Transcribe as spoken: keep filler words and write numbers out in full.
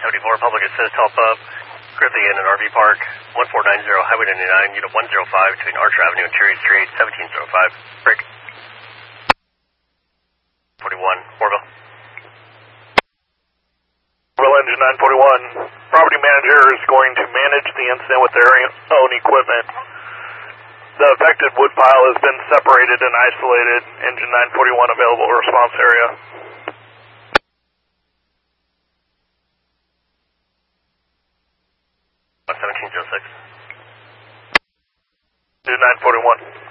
seventy-four, Public Assist, help up. Grizzly in an R V park, one four nine zero, Highway ninety-nine, unit one zero five, between Archer Avenue and Cherry Street, seventeen oh five. Break. forty-one, Orville. Orville Engine nine forty-one, property manager is going to manage the incident with their own equipment. The affected wood pile has been separated and isolated. Engine nine forty-one available response area. seventeen oh six. Do nine forty-one.